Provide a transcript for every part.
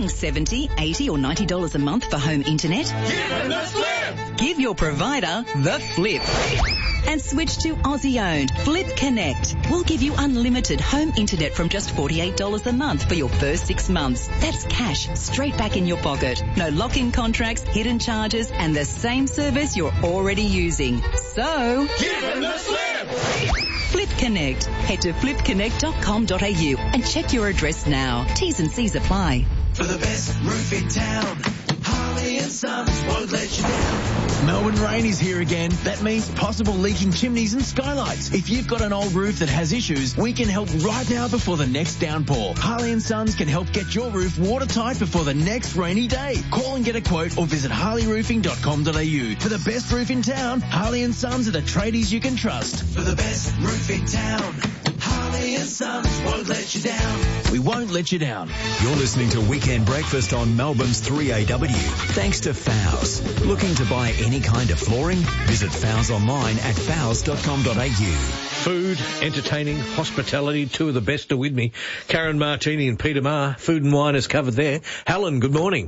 Paying $70, $80 or $90 a month for home internet? Give them the Flip! Give your provider the Flip. And switch to Aussie-owned Flip Connect. We'll give you unlimited home internet from just $48 a month for your first 6 months. That's cash straight back in your pocket. No lock-in contracts, hidden charges, and the same service you're already using. So, Give them the Flip! Flip Connect. Head to flipconnect.com.au and check your address now. T's and C's apply. For the best roof in town, Harley and Sons won't let you down. Melbourne rain is here again. That means possible leaking chimneys and skylights. If you've got an old roof that has issues, we can help right now before the next downpour. Harley and Sons can help get your roof watertight before the next rainy day. Call and get a quote or visit harleyroofing.com.au. For the best roof in town, Harley and Sons are the tradies you can trust. For the best roof in town, Harley and Sons won't let you down. We won't let you down. You're listening to Weekend Breakfast on Melbourne's 3AW. Thanks to Fowles. Looking to buy any kind of flooring? Visit Fowles online at fowles.com.au. Food, entertaining, hospitality, two of the best are with me. Karen Martini and Peter Marr. Food and wine is covered there. Helen, good morning.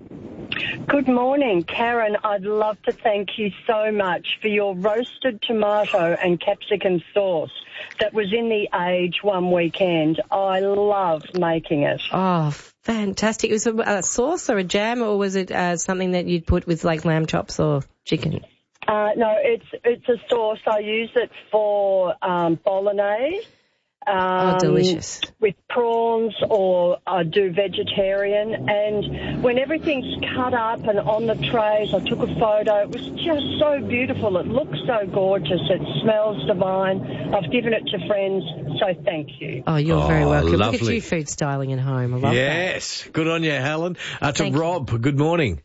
Good morning, Karen. I'd love to thank you so much for your roasted tomato and capsicum sauce that was in the Age one weekend. I loved making it. Oh, fantastic. It was a sauce or a jam, or was it something that you'd put with like lamb chops or chicken? No, it's a sauce. I use it for bolognese. Delicious. With prawns, or I do vegetarian. And when everything's cut up and on the trays, I took a photo. It was just so beautiful. It looks so gorgeous. It smells divine. I've given it to friends, so thank you. Oh, you're very welcome. Lovely. Look at you food styling at home. I love that. Yes. Good on you, Helen. To Thank you. Rob, good morning.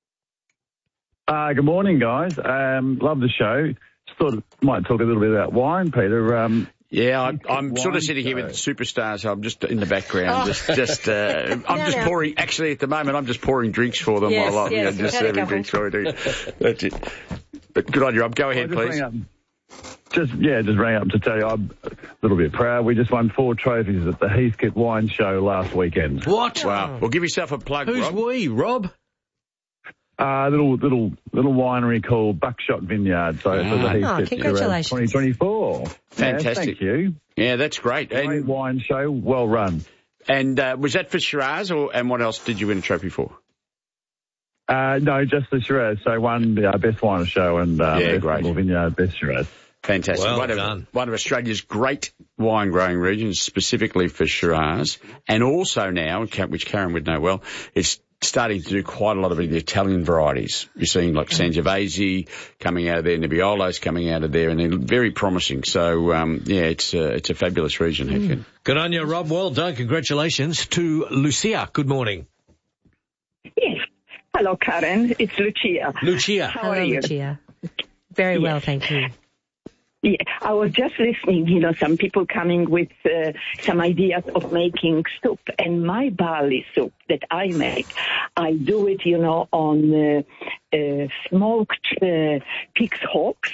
Good morning, guys. Love the show. Just thought might talk a little bit about wine, Peter. Yeah, I'm sort of sitting here with the superstars, so I'm just in the background. I'm just pouring, actually at the moment, I'm just pouring drinks for them Yes, while I'm yes, just we've had a serving drinks for them. That's it. But good on you, Rob. Go ahead, please. Just rang up to tell you I'm a little bit proud. We just won 4 trophies at the Heathcote Wine Show last weekend. What? Wow. Well, give yourself a plug, Who's Rob. we, Rob? Little winery called Buckshot Vineyard. So for the Heathcote congratulations. 2024. Fantastic. Yeah, thank you. Yeah, that's great. Great wine show, well run. And was that for Shiraz, and what else did you win a trophy for? No, just the Shiraz. So won the Best Wine Show and great. Vineyard Best Shiraz. Fantastic. Well one done. One of Australia's great wine growing regions, specifically for Shiraz, and also now, which Karen would know well, it's starting to do quite a lot of the Italian varieties. You're seeing like Sangiovese coming out of there, Nebbiolos coming out of there, and they're very promising. So, it's a fabulous region, Heathcote. Good on you, Rob. Well done. Congratulations. To Lucia, good morning. Yes. Hello, Karen. It's Lucia. Lucia. How are you? Lucia. Very well, thank you. Yeah, I was just listening, some people coming with some ideas of making soup. And my barley soup that I make, I do it, on smoked pig's hocks.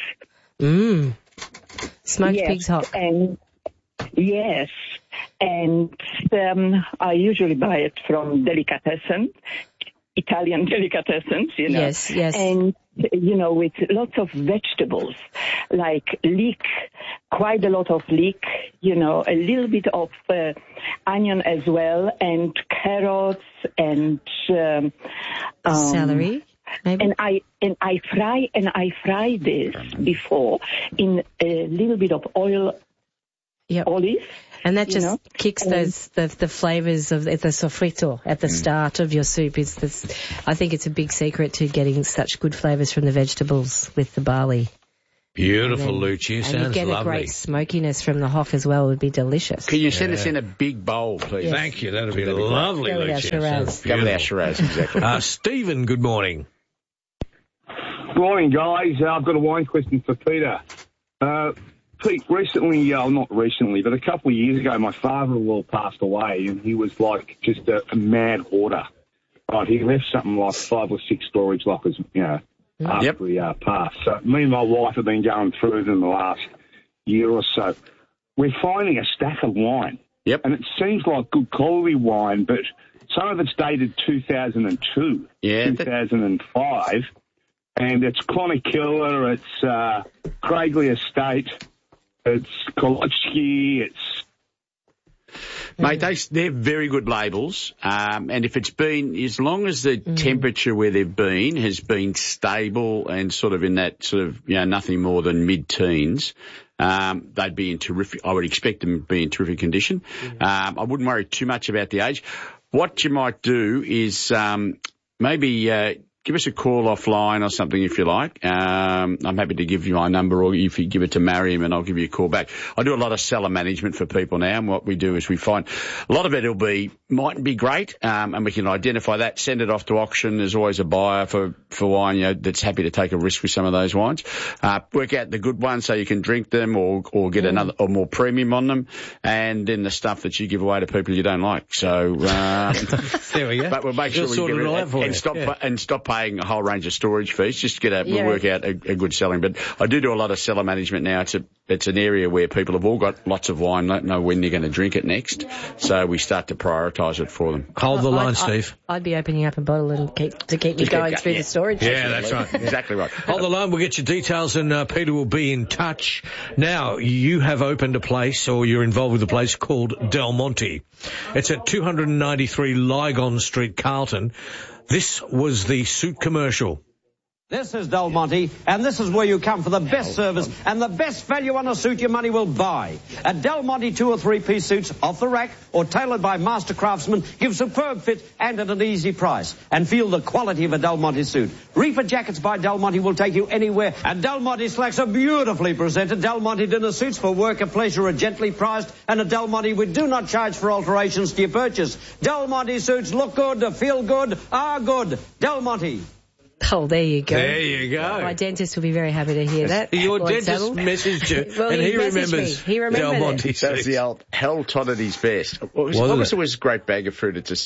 Smoked pig's hock. And yes. And I usually buy it from delicatessen, Italian delicatessens, Yes. And, with lots of vegetables, like leek, quite a lot of leek, a little bit of onion as well, and carrots and celery. Maybe? And I fry this before in a little bit of oil, olive. And that just kicks the flavours of the sofrito at the start of your soup. I think it's a big secret to getting such good flavours from the vegetables with the barley. Beautiful, Lucia. Sounds lovely. And you get a great smokiness from the hock as well. It would be delicious. Can you send us in a big bowl, please? Yes. Thank you. That'd be lovely, Go with our Lucia. Shiraz. Go with our Shiraz, exactly. Stephen, good morning. Good morning, guys. I've got a wine question for Peter. Pete, not recently, but a couple of years ago, my father-in-law passed away, and he was like just a mad hoarder. Right, he left something like 5 or 6 storage lockers, after he passed. So me and my wife have been going through them the last year or so. We're finding a stack of wine. Yep. And it seems like good quality wine, but some of it's dated 2002, 2005, and it's Clonakilla, it's Craigley Estate, it's Kolotski, it's... Mate, they're very good labels, and if it's been, as long as the temperature where they've been has been stable and sort of in that sort of, nothing more than mid-teens, they'd be in terrific, I would expect them to be in terrific condition. I wouldn't worry too much about the age. What you might do is, maybe, give us a call offline or something if you like. I'm happy to give you my number, or if you give it to Mariam and I'll give you a call back. I do a lot of cellar management for people now, and what we do is we find a lot of it mightn't be great, and we can identify that, send it off to auction. There's always a buyer for wine, that's happy to take a risk with some of those wines. Work out the good ones so you can drink them or get another or more premium on them, and then the stuff that you give away to people you don't like. So there we go. But we'll make sure we give it and stop paying a whole range of storage fees. Just we'll work out a good selling. But I do a lot of cellar management now. It's an area where people have all got lots of wine, don't know when they're going to drink it next. So we start to prioritise it for them. Hold the line, Steve. I'd be opening up a bottle and keep me going through the storage. Yeah, that's right. Exactly right. Hold the line. We'll get your details, and Peter will be in touch. Now, you have opened a place, or you're involved with a place called Del Monte. It's at 293 Lygon Street, Carlton. This was the suit commercial. This is Del Monte, and this is where you come for the best service and the best value on a suit your money will buy. At Del Monte, 2 or 3 piece suits off the rack or tailored by master craftsmen give superb fit and at an easy price. And feel the quality of a Del Monte suit. Reefer Jackets by Del Monte will take you anywhere, and Del Monte slacks are beautifully presented. Del Monte dinner suits for work or pleasure are gently priced, and at Del Monte we do not charge for alterations to your purchase. Del Monte suits look good, feel good, are good. Del Monte. Oh, there you go. There you go. My dentist will be very happy to hear that. Your Lord dentist Saddle. messaged you, well, and he remembers. Me. He remembered Del Monte. That's the old hell tot at his best. What was a great bag of fruit? It's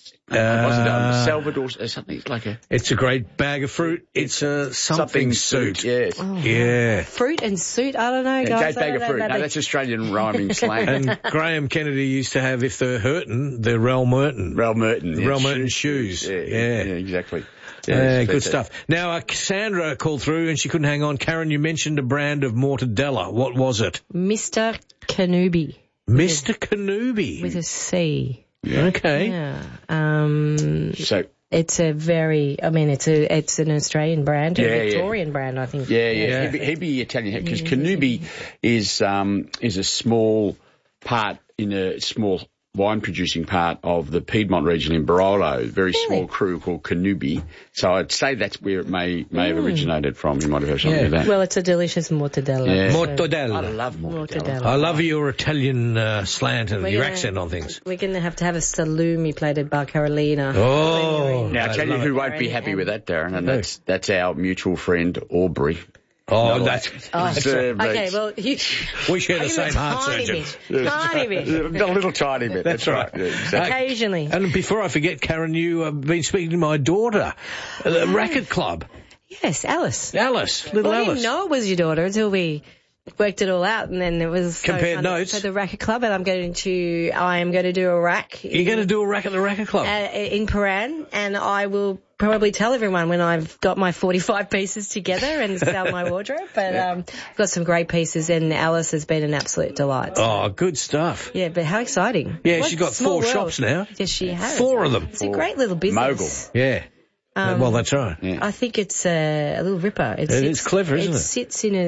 Salvador or something like a... It's a great bag of fruit. It's a something suit. Yes. Oh, yeah. Fruit and suit, I don't know, guys. Great bag of fruit. No, that's Australian rhyming slang. And Graham Kennedy used to have, if they're hurting, they're Rel Merton. Rel Merton. Rel Merton shoes. Yeah, exactly. Good stuff. Now, Cassandra called through and she couldn't hang on. Karen, you mentioned a brand of mortadella. What was it? Mr. Canubi. Mr. Canubi. With a C. Yeah. Okay. Yeah. So it's a very, it's an Australian brand, a Victorian brand, I think. Yeah. He'd be Italian, because Canubi is a small part in a small wine producing part of the Piedmont region in Barolo, very small crew called Canubi. So I'd say that's where it may have originated from. You might have heard something like that. Well, it's a delicious mortadella. Yeah. Mortadella. I love mortadella. I love your Italian slant and your accent on things. We're going to have a salumi plated by Carolina. Oh. Now, I tell you who won't be happy with that, Darren, and that's our mutual friend, Aubrey. Oh, that's okay. Well, we share the same heart surgeon. Tiny bit. A little tiny bit. That's right. Yeah, exactly. Occasionally. And before I forget, Karen, you have been speaking to my daughter at the Racket Club. Yes, Alice. Little Alice. I didn't know it was your daughter until we worked it all out, and then it was compared notes for the Racket Club, and I am going to do a rack. You're going to do a rack at the Racket Club in Paran, and I will probably tell everyone when I've got my 45 pieces together and sell my wardrobe. But I've got some great pieces, and Alice has been an absolute delight. Oh, good stuff. Yeah, but how exciting! Yeah, she's got 4 shops now. Yes, she has. 4 of them. It's a great little business. Mogul. Yeah. Well, that's right. Yeah. I think it's a little ripper. It's clever, isn't it? It sits in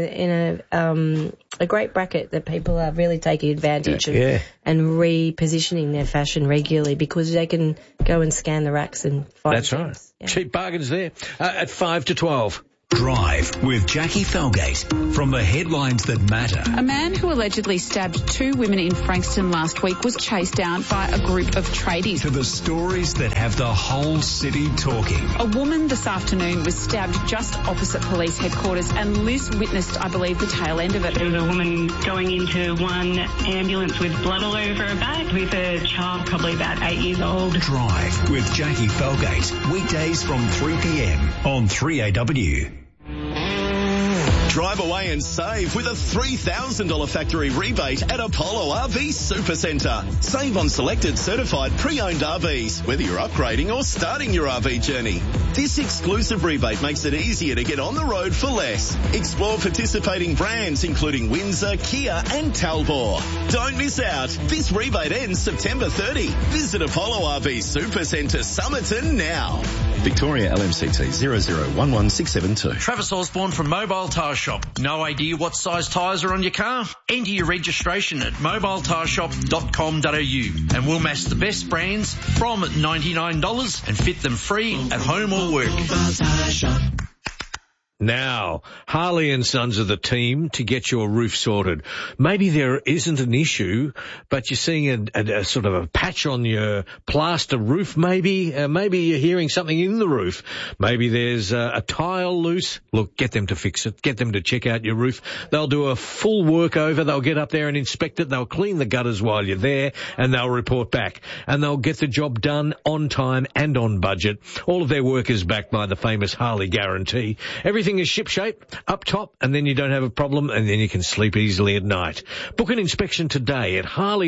a great bracket that people are really taking advantage of and repositioning their fashion regularly, because they can go and scan the racks and find That's things. right. Yeah. Cheap bargains there at 5 to 12. Drive with Jackie Felgate from the headlines that matter. A man who allegedly stabbed 2 women in Frankston last week was chased down by a group of tradies. To the stories that have the whole city talking. A woman this afternoon was stabbed just opposite police headquarters, and Liz witnessed, I believe, the tail end of it. There was a woman going into one ambulance with blood all over her back with a child probably about 8 years old. Drive with Jackie Felgate. Weekdays from 3 p.m. on 3AW. drive away and save with a $3,000 factory rebate at Apollo RV Supercentre. Save on selected certified pre-owned RVs, whether you're upgrading or starting your RV journey. This exclusive rebate makes it easier to get on the road for less. Explore participating brands including Windsor, Kia and Talbot. Don't miss out. This rebate ends September 30. Visit Apollo RV Supercentre Somerton now. Victoria LMCT 0011672. Travis Osborne from Mobile Tyre Shop. No idea what size tyres are on your car? Enter your registration at mobiletireshop.com.au and we'll match the best brands from $99 and fit them free at home or work. Now, Harley and Sons are the team to get your roof sorted. Maybe there isn't an issue, but you're seeing a sort of a patch on your plaster roof maybe. Maybe you're hearing something in the roof. Maybe there's a tile loose. Look, get them to fix it. Get them to check out your roof. They'll do a full work over. They'll get up there and inspect it. They'll clean the gutters while you're there and they'll report back. And they'll get the job done on time and on budget. All of their work is backed by the famous Harley guarantee. Everything is shipshape up top and then you don't have a problem and then you can sleep easily at night. Book an inspection today at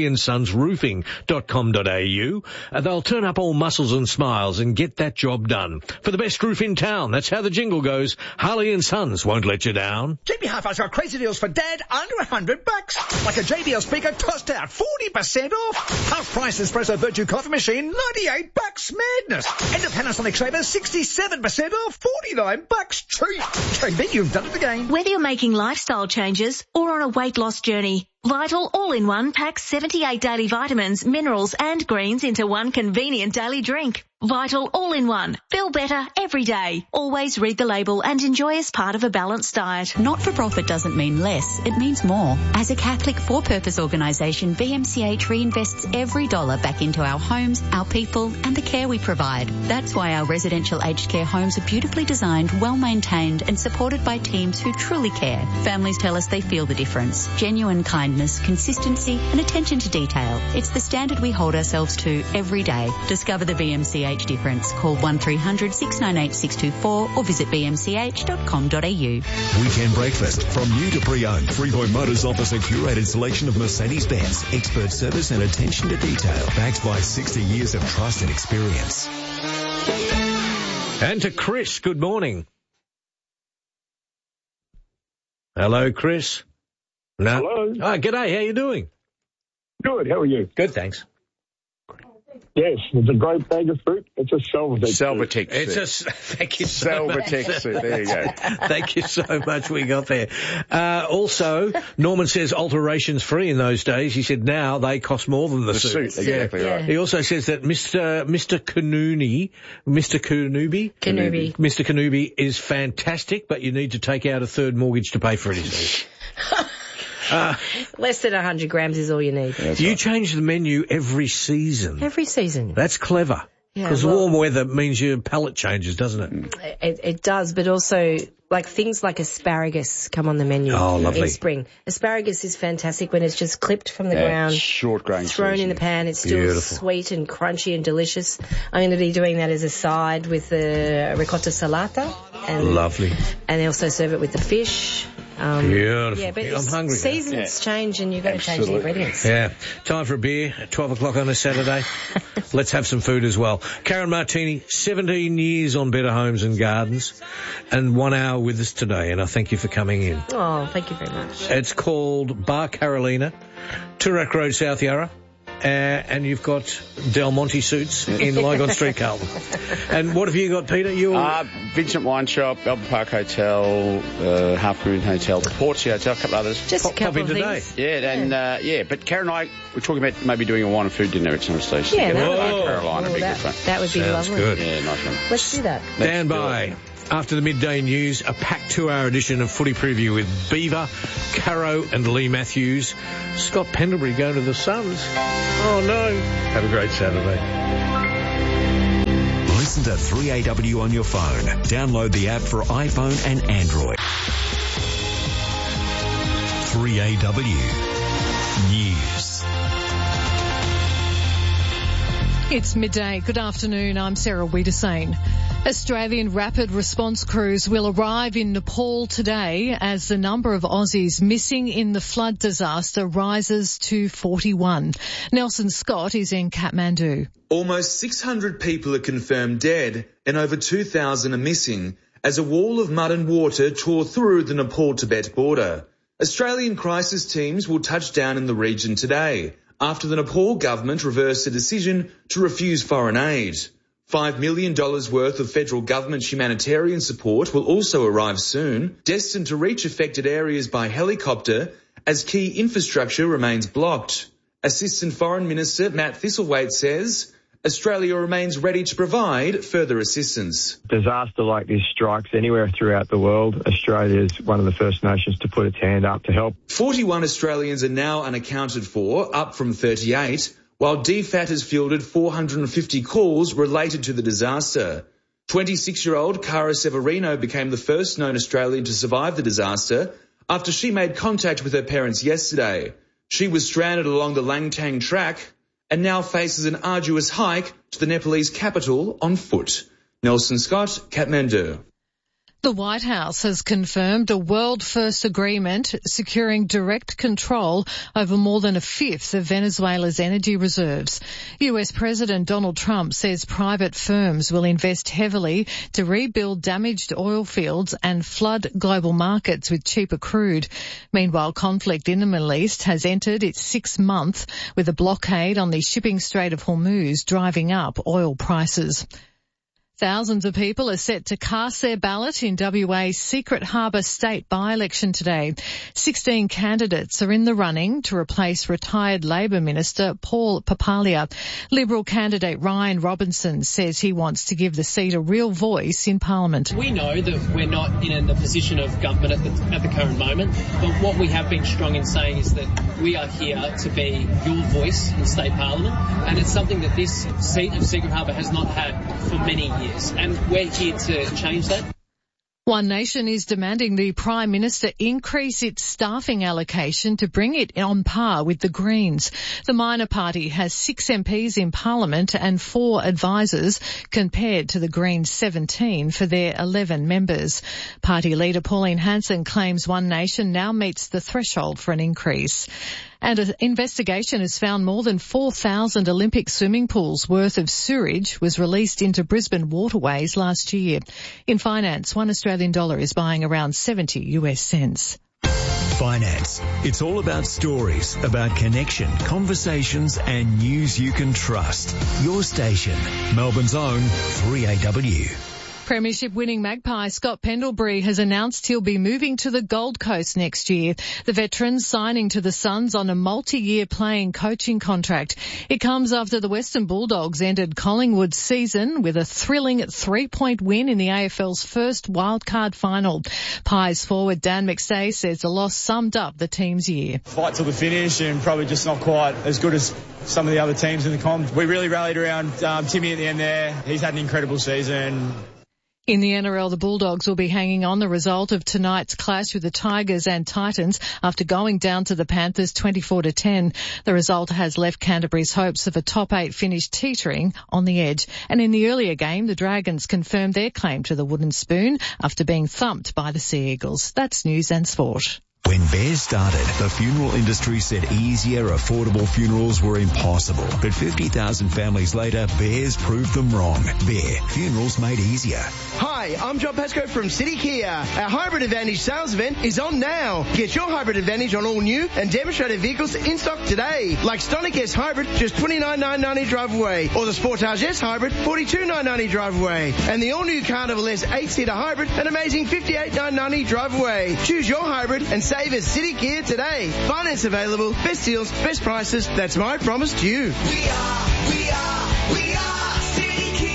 harleyandsonsroofing.com.au. They'll turn up all muscles and smiles and get that job done. For the best roof in town, that's how the jingle goes. Harley and Sons won't let you down. JB Hi-Fi's got crazy deals for Dad under $100. Like a JBL speaker tossed out 40% off. Half price espresso virtue coffee machine $98. Madness. End of Panasonic shavers 67% off. $49 cheap. JB, you've done it again. Whether you're making lifestyle changes or on a weight loss journey, Vital All-in-One packs 78 daily vitamins, minerals and greens into one convenient daily drink. Vital All-in-One. Feel better every day. Always read the label and enjoy as part of a balanced diet. Not-for-profit doesn't mean less, it means more. As a Catholic for-purpose organisation, BMCH reinvests every dollar back into our homes, our people and the care we provide. That's why our residential aged care homes are beautifully designed, well-maintained and supported by teams who truly care. Families tell us they feel the difference. Genuine kindness, consistency and attention to detail. It's the standard we hold ourselves to every day. Discover the BMCH difference. Call 1300 698 624 or visit bmch.com.au. Weekend breakfast. From new to pre-owned, Freepoint Motors offers a curated selection of Mercedes-Benz, expert service and attention to detail, backed by 60 years of trust and experience. And to Chris, good morning. Hello, Chris. No. Hello. Oh, g'day. How you doing? Good. How are you? Good, thanks. Yes, it's a great bag of fruit. It's a Selvotech. Selvotech. Thank you so much. Selvotech suit. There you go. Thank you so much. We got there. Also, Norman says alterations free in those days. He said now they cost more than the suit. Exactly right. He also says that Mr. Kanubi is fantastic, but you need to take out a third mortgage to pay for it, he says. Less than 100 grams is all you need. You change the menu every season. Every season. That's clever. Because warm weather means your palate changes, doesn't it? It does, but also like things like asparagus come on the menu in spring. Asparagus is fantastic when it's just clipped from the ground, short grain, thrown in the pan. It's still sweet and crunchy and delicious. I'm going to be doing that as a side with the ricotta salata. And, lovely. And they also serve it with the fish. Beautiful. Yeah, but I'm hungry. Seasons change and you've got to change the ingredients. Yeah. Time for a beer at 12 o'clock on a Saturday. Let's have some food as well. Karen Martini, 17 years on Better Homes and Gardens and 1 hour with us today, and I thank you for coming in. Oh, thank you very much. It's called Bar Carolina, Toorak Road, South Yarra. And you've got Del Monte suits in Lygon Street, Carlton. And what have you got, Peter? Vincent Wine Shop, Albert Park Hotel, Half Moon Hotel, the Portia Hotel, a couple others. Just a couple of things. Yeah, but Karen and I were talking about maybe doing a wine and food dinner at some stage. Yeah, Carolina would be good fun. That would be lovely. Good. Yeah, nice one. Let's do that. Stand by. After the midday news, a packed 2-hour edition of Footy Preview with Beaver, Caro and Lee Matthews. Scott Pendlebury going to the Suns. Oh, no. Have a great Saturday. Listen to 3AW on your phone. Download the app for iPhone and Android. 3AW News. It's midday. Good afternoon. I'm Sarah Wiedersane. Australian rapid response crews will arrive in Nepal today as the number of Aussies missing in the flood disaster rises to 41. Nelson Scott is in Kathmandu. Almost 600 people are confirmed dead and over 2,000 are missing as a wall of mud and water tore through the Nepal-Tibet border. Australian crisis teams will touch down in the region today after the Nepal government reversed a decision to refuse foreign aid. $5 million worth of federal government humanitarian support will also arrive soon, destined to reach affected areas by helicopter as key infrastructure remains blocked. Assistant Foreign Minister Matt Thistlethwaite says Australia remains ready to provide further assistance. Disaster like this strikes anywhere throughout the world. Australia is one of the first nations to put its hand up to help. 41 Australians are now unaccounted for, up from 38, while DFAT has fielded 450 calls related to the disaster. 26-year-old Cara Severino became the first known Australian to survive the disaster after she made contact with her parents yesterday. She was stranded along the Langtang track and now faces an arduous hike to the Nepalese capital on foot. Nelson Scott, Kathmandu. The White House has confirmed a world-first agreement securing direct control over more than a fifth of Venezuela's energy reserves. US President Donald Trump says private firms will invest heavily to rebuild damaged oil fields and flood global markets with cheaper crude. Meanwhile, conflict in the Middle East has entered its 6th month with a blockade on the shipping Strait of Hormuz driving up oil prices. Thousands of people are set to cast their ballot in WA's Secret Harbour state by-election today. 16 candidates are in the running to replace retired Labor Minister Paul Papalia. Liberal candidate Ryan Robinson says he wants to give the seat a real voice in Parliament. We know that we're not in the position of government at the current moment, but what we have been strong in saying is that we are here to be your voice in state Parliament, and it's something that this seat of Secret Harbour has not had for many years. And we're here to change that. One Nation is demanding the Prime Minister increase its staffing allocation to bring it on par with the Greens. The minor party has 6 MPs in Parliament and 4 advisors compared to the Greens' 17 for their 11 members. Party leader Pauline Hanson claims One Nation now meets the threshold for an increase. And an investigation has found more than 4,000 Olympic swimming pools worth of sewage was released into Brisbane waterways last year. In finance, $1 Australian is buying around 70 US cents. Finance. It's all about stories, about connection, conversations and news you can trust. Your station, Melbourne's own 3AW. Premiership winning Magpie Scott Pendlebury has announced he'll be moving to the Gold Coast next year. The veteran signing to the Suns on a multi-year playing coaching contract. It comes after the Western Bulldogs ended Collingwood's season with a thrilling 3-point win in the AFL's first wildcard final. Pies forward Dan McStay says the loss summed up the team's year. Fight till the finish and probably just not quite as good as some of the other teams in the comp. We really rallied around Timmy at the end there. He's had an incredible season. In the NRL, the Bulldogs will be hanging on the result of tonight's clash with the Tigers and Titans after going down to the Panthers 24-10. The result has left Canterbury's hopes of a top 8 finish teetering on the edge. And in the earlier game, the Dragons confirmed their claim to the wooden spoon after being thumped by the Sea Eagles. That's news and sport. When Bears started, the funeral industry said easier, affordable funerals were impossible. But 50,000 families later, Bears proved them wrong. Bear, funerals made easier. Hi, I'm John Pascoe from City Kia. Our Hybrid Advantage sales event is on now. Get your Hybrid Advantage on all new and demonstrated vehicles in stock today. Like Stonic S Hybrid, just $29,990 drive away. Or the Sportage S Hybrid, $42,990 drive away. And the all-new Carnival S 8-seater Hybrid, an amazing $58,990 drive away. Choose your hybrid and save at City Kia today. Finance available, best deals, best prices. That's my promise to you. We are City Kia. One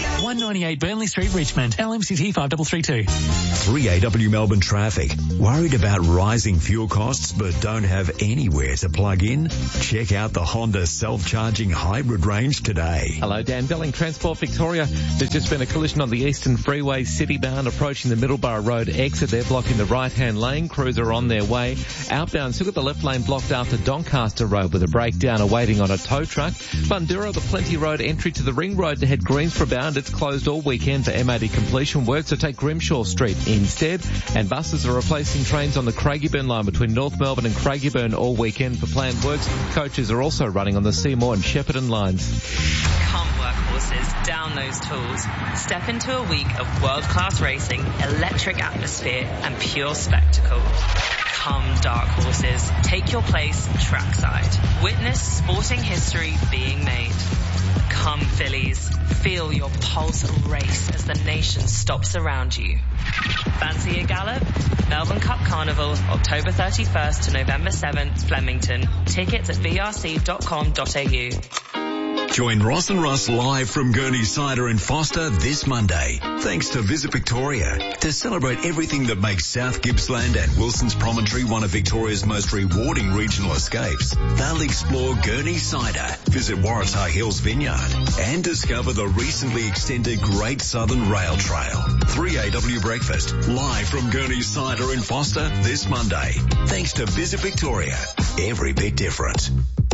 298 Burnley Street, Richmond. LMCT 5332. 3AW Melbourne traffic. Worried about rising fuel costs but don't have anywhere to plug in? Check out the Honda self-charging hybrid range today. Hello, Dan Belling, Transport Victoria. There's just been a collision on the Eastern Freeway, city-bound, approaching the Middleborough Road exit. They're blocking the right-hand lane. Crews are on their way. Outbound, still got the left lane blocked after Doncaster Road with a breakdown awaiting on a tow truck. Bundoora, the Plenty Road entry to the Ring Road to head Greensborough bound. It's closed all weekend for MAD completion work, so take Grimshaw Street instead. And buses are replacing trains on the Craigieburn line between North Melbourne and Craigieburn all weekend for planned works. Coaches are also running on the Seymour and Shepparton lines. Come workhorses, down those tools. Step into a week of world-class racing, electric atmosphere and pure spectacle. Come dark horses, take your place trackside. Witness sporting history being made. Come fillies, feel your pulse race as the nation stops around you. Fancy a gallop? Melbourne Cup Carnival, October 31st to November 7th, Flemington. Tickets at vrc.com.au. Join Ross and Russ live from Gurney Cider in Foster this Monday. Thanks to Visit Victoria. To celebrate everything that makes South Gippsland and Wilson's Promontory one of Victoria's most rewarding regional escapes, they'll explore Gurney Cider, visit Waratah Hills Vineyard, and discover the recently extended Great Southern Rail Trail. 3AW Breakfast, live from Gurney Cider in Foster this Monday. Thanks to Visit Victoria. Every bit different.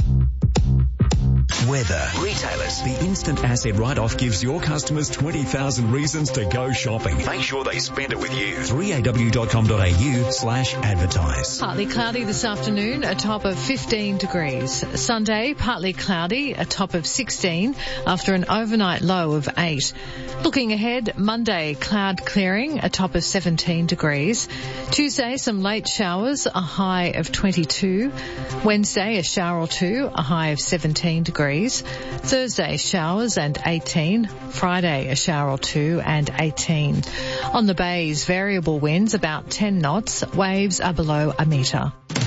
Weather. Retailers. The instant asset write-off gives your customers 20,000 reasons to go shopping. Make sure they spend it with you. 3aw.com.au/advertise. Partly cloudy this afternoon, a top of 15 degrees. Sunday, partly cloudy, a top of 16 after an overnight low of 8. Looking ahead, Monday, cloud clearing, a top of 17 degrees. Tuesday, some late showers, a high of 22. Wednesday, a shower or two, a high of 17 degrees. Thursday, showers and 18. Friday, a shower or two and 18. On the bays, variable winds about 10 knots. Waves are below a metre.